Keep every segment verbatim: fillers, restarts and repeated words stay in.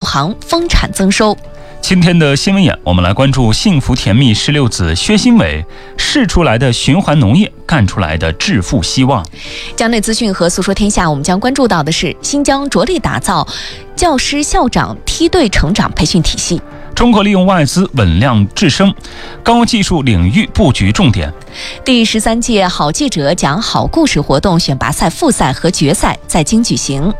行丰产增收。 今天的新闻眼，我们来关注幸福甜蜜十六子薛新伟试出来的循环农业，干出来的致富希望。 江内资讯和诉说天下，我们将关注到的是新疆着力打造教师校长梯队成长培训体系。 中国利用外资稳量制生，高技术领域布局重点。 第十三届好记者讲好故事活动选拔赛复赛和决赛在京举行。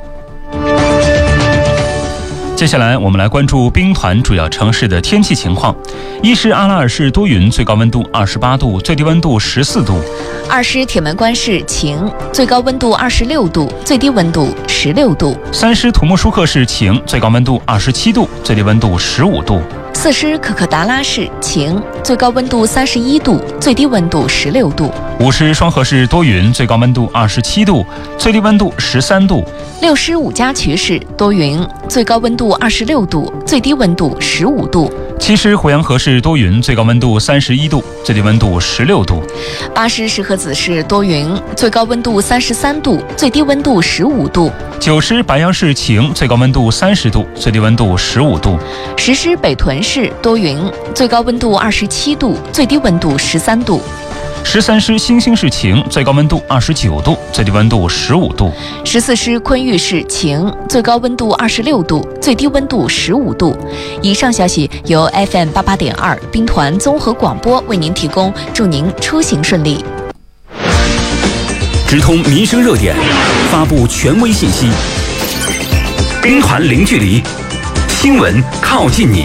接下来我们来关注兵团主要城市的天气情况。伊势阿拉尔市多云，最高温度二十八度，最低温度十四度。 二师铁门关市晴，最高温度二十六度，最低温度十六度。 三师土木舒克市晴，最高温度二十七度，最低温度十五度。 四师可可达拉市晴，最高温度三十一度，最低温度十六度。 五师双河市多云，最高温度二十七度，最低温度十三度。 六师五家渠市多云，最高温度二十六度，最低温度十五度。 七师胡杨河市多云，最高温度三十一度，最低温度十六度。 八师石河子市多云，最高温度三十三度，最低温度十五度。 九师白杨市晴，最高温度三十度，最低温度十五度。 十师北屯市多云，最高温度二十七度，最低温度十三度。 十三师新兴市晴，最高温度二十九度，最低温度十五度。 十四师昆玉市晴，最高温度二十六度，最低温度十五度。以上消息由 F M 八八点二兵团综合广播为您提供，祝您出行顺利。 直通民生热点，发布权威信息，兵团零距离，新闻靠近你。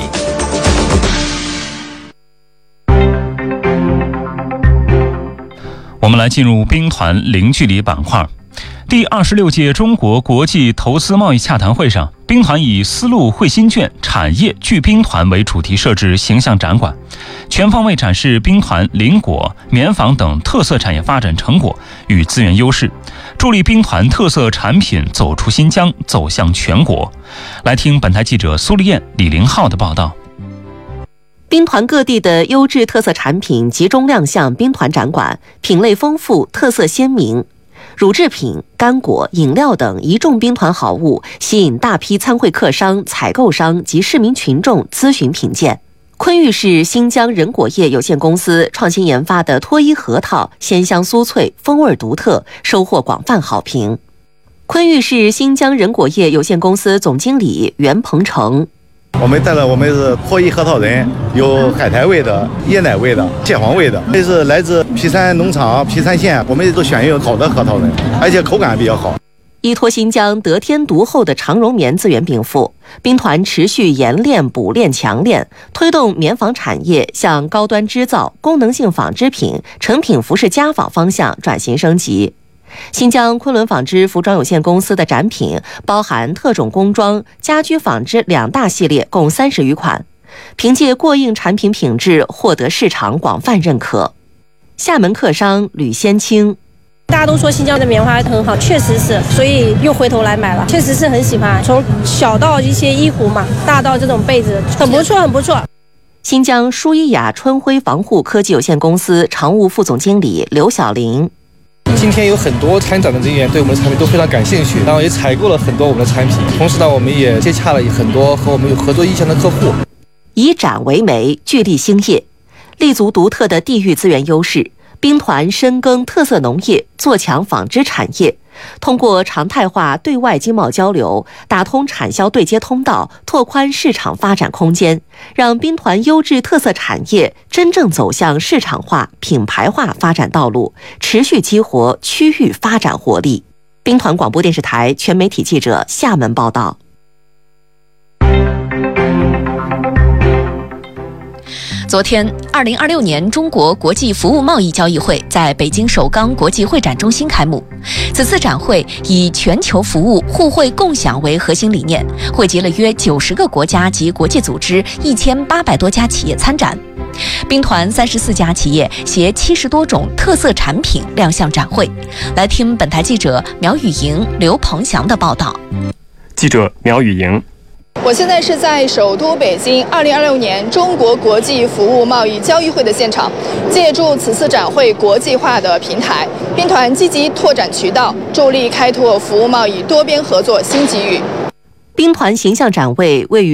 我们来进入兵团零距离板块。第二十六届中国国际投资贸易洽谈会上，兵团以丝路汇新卷、产业聚兵团为主题设置形象展馆，全方位展示兵团林果、棉纺等特色产业发展成果与资源优势，助力兵团特色产品走出新疆，走向全国。来听本台记者苏丽燕、李凌浩的报道。 兵团各地的优质特色产品集中亮相兵团展馆，品类丰富，特色鲜明。乳制品、干果、饮料等一众兵团好物吸引大批参会客商、采购商及市民群众咨询品鉴。昆玉市新疆人果业有限公司创新研发的脱衣核桃鲜香酥脆，风味独特，收获广泛好评。昆玉市新疆人果业有限公司总经理袁鹏程： 我们带了我们是脱衣核桃仁，有海苔味的、椰奶味的、芥黄味的，这是来自皮山农场皮山县，我们都选用好的核桃仁，而且口感比较好。 依托新疆得天独厚的长绒棉资源禀赋，兵团持续研炼、补炼、强炼，推动棉纺产业向高端织造、功能性纺织品、成品服饰家纺方向转型升级。新疆昆仑纺织服装有限公司的展品包含特种工装、家居纺织两大系列，共三十余款，凭借过硬产品品质获得市场广泛认可。厦门客商吕先清： 大家都说新疆的棉花很好，确实是，所以又回头来买了，确实是很喜欢。从小到一些衣服嘛，大到这种被子，很不错，很不错。 新疆舒伊雅春晖防护科技有限公司常务副总经理刘晓玲： 今天有很多参展的人员对我们的产品都非常感兴趣，然后也采购了很多我们的产品，同时呢，我们也接洽了很多和我们有合作意向的客户。 以展为媒，聚力兴业，立足独特的地域资源优势，兵团深耕特色农业，做强纺织产业，通过常态化对外经贸交流，打通产销对接通道，拓宽市场发展空间，让兵团优质特色产业真正走向市场化、品牌化发展道路，持续激活区域发展活力。兵团广播电视台全媒体记者厦门报道。 昨天，二零二六年中国国际服务贸易交易会在北京首钢国际会展中心开幕。此次展会以全球服务互惠共享为核心理念，汇集了约九十个国家及国际组织一千八百多家企业参展。兵团三十四家企业携七十多种特色产品亮相展会。来听本台记者苗雨莹、刘鹏翔的报道。 记者苗雨莹。 我现在是在首都北京二零二六年中国国际服务贸易交易会的现场，借助此次展会国际化的平台，兵团积极拓展渠道，助力开拓服务贸易多边合作新机遇。 兵团形象展位位于